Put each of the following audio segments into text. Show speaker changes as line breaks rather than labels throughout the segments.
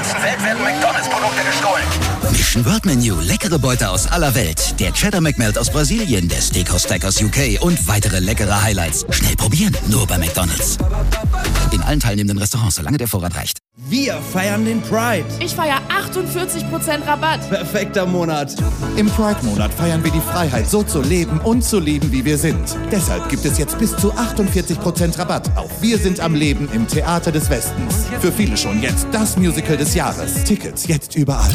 ganzen Welt werden McDonalds-Produkte gestohlen.
Mission World Menu, leckere Beute aus aller Welt. Der Cheddar McMelt aus Brasilien, der Steakhouse Stack aus UK und weitere leckere Highlights. Schnell probieren, nur bei McDonalds. In allen teilnehmenden Restaurants, solange der Vorrat reicht.
Wir feiern den Pride.
Ich feiere 48% Rabatt.
Perfekter Monat.
Im Pride-Monat feiern wir die Freiheit, so zu leben und zu lieben, wie wir sind. Deshalb gibt es jetzt bis zu 48% Rabatt auf Wir sind am Leben im Theater des Westens. Für viele schon jetzt das Musical des Jahres. Tickets jetzt überall.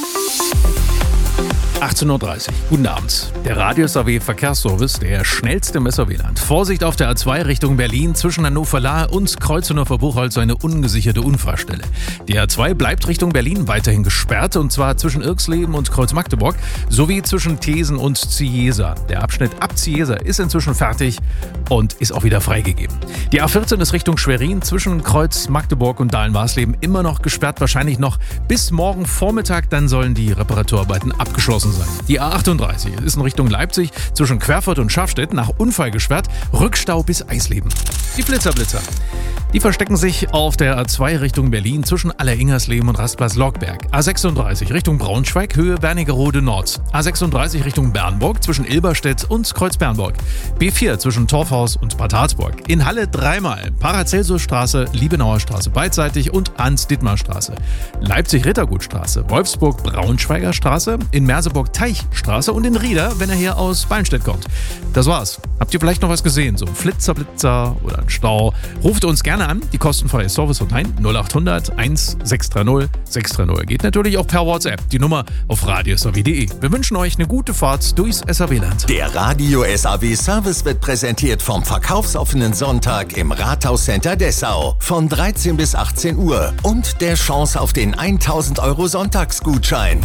18:30 Uhr. Guten Abend. Der Radius AW Verkehrsservice, der schnellste im SAW-Land. Vorsicht auf der A2 Richtung Berlin zwischen Hannover-Lahr und Kreuznachher-Buchholz eine ungesicherte Unfallstelle. Die A2 bleibt Richtung Berlin weiterhin gesperrt und zwar zwischen Irxleben und Kreuz-Magdeburg sowie zwischen Thesen und Ziesa. Der Abschnitt ab Ziesa ist inzwischen fertig und ist auch wieder freigegeben. Die A14 ist Richtung Schwerin zwischen Kreuz-Magdeburg und Dahlen-Warsleben immer noch gesperrt, wahrscheinlich noch bis morgen Vormittag, dann sollen die Reparaturarbeiten abgeschlossen sein. Die A38 ist in Richtung Leipzig zwischen Querfurt und Schafstedt nach Unfall gesperrt, Rückstau bis Eisleben. Die Blitzer, die verstecken sich auf der A2 Richtung Berlin zwischen Aller-Ingersleben und Rastplatz Lockberg. A36 Richtung Braunschweig, Höhe Bernigerode Nord. A36 Richtung Bernburg zwischen Ilberstedt und Kreuzbernburg. B4 zwischen Torfhaus und Bad Harzburg. In Halle dreimal Paracelsusstraße, Liebenauer Straße beidseitig und Hans-Dittmar-Straße. Leipzig-Rittergutstraße, Wolfsburg-Braunschweiger Straße, in Merseburg-Teichstraße und in Rieder, wenn er hier aus Beinstedt kommt. Das war's. Habt ihr vielleicht noch was gesehen? So ein Blitzer oder ein Stau? Ruft uns gerne an, die kostenfreie Service-Hotline 0800 1630 630. Geht natürlich auch per WhatsApp, die Nummer auf radiosaw.de. Wir wünschen euch eine gute Fahrt durchs SAW-Land.
Der Radio SAW Service wird präsentiert vom verkaufsoffenen Sonntag im Rathauscenter Dessau von 13 bis 18 Uhr und der Chance auf den 1000 € Sonntagsgutschein.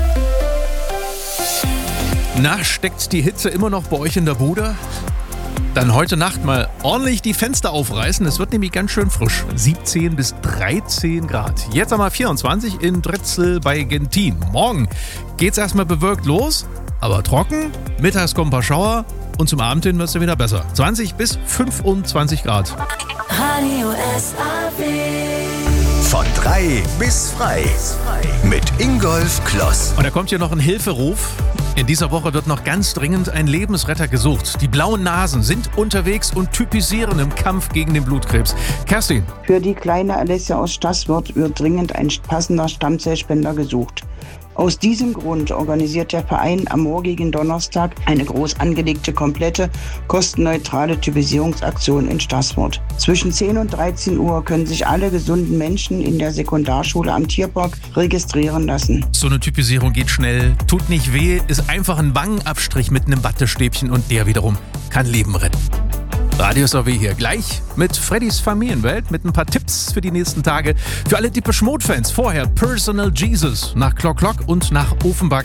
Na, steckt die Hitze immer noch bei euch in der Bude? Dann heute Nacht mal ordentlich die Fenster aufreißen. Es wird nämlich ganz schön frisch. 17 bis 13 Grad. Jetzt einmal 24 in Dritzel bei Gentin. Morgen geht's erstmal bewölkt los, aber trocken. Mittags kommen ein paar Schauer und zum Abend hin wird es dann wieder besser. 20 bis 25 Grad.
Radio SAW.
Von 3 bis frei. Mit Ingolf Kloss.
Und da kommt hier noch ein Hilferuf. In dieser Woche wird noch ganz dringend ein Lebensretter gesucht. Die blauen Nasen sind unterwegs und typisieren im Kampf gegen den Blutkrebs. Kerstin.
Für die kleine Alessia aus Staßwort wird dringend ein passender Stammzellspender gesucht. Aus diesem Grund organisiert der Verein am morgigen Donnerstag eine groß angelegte, komplette, kostenneutrale Typisierungsaktion in Staßwort. Zwischen 10 und 13 Uhr können sich alle gesunden Menschen in der Sekundarschule am Tierpark registrieren lassen.
So eine Typisierung geht schnell, tut nicht weh, ist einfach ein Wangenabstrich mit einem Wattestäbchen und der wiederum kann Leben retten. Radio SAW hier gleich mit Freddys Familienwelt mit ein paar Tipps für die nächsten Tage. Für alle Depeche Mode-Fans vorher Personal Jesus nach Clock Clock und nach Offenbach